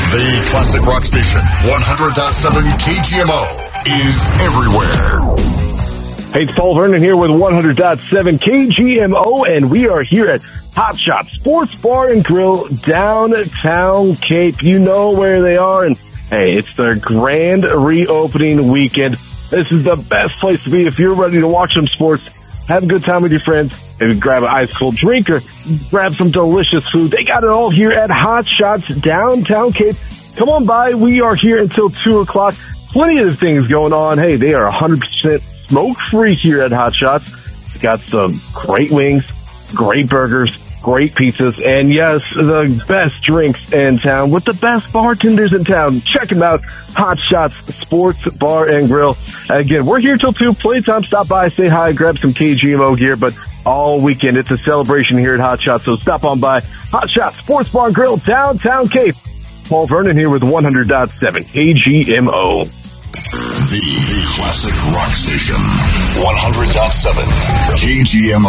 The classic rock station, 100.7 KGMO, is everywhere. Hey, it's Paul Vernon here with 100.7 KGMO, and we are here at Hot Shot Sports Bar and Grill, downtown Cape. You know where they are, and hey, it's their grand reopening weekend. This is the best place to be if you're ready to watch some sports, have a good time with your friends, maybe grab an ice cold drink or grab some delicious food. They got it all here at Hot Shots, downtown Cape. Come on by. We are here until 2 o'clock. Plenty of things going on. Hey, they are 100% smoke-free here at Hot Shots. They got some great wings, great burgers, great pizzas, and yes, the best drinks in town with the best bartenders in town. Check them out. Hot Shots Sports Bar and Grill. Again, we're here till 2. Playtime. Stop by, say hi, grab some KGMO gear, but all weekend it's a celebration here at Hot Shots, so stop on by. Hot Shots Sports Bar and Grill, downtown Cape. Paul Vernon here with 100.7 KGMO. The classic rock station, 100.7 KGMO.